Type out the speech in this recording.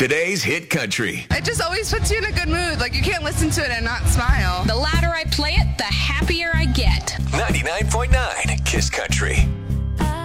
Today's Hit Country. It just always puts you in a good mood. Like, you can't listen to it and not smile. The louder I play it, the happier I get.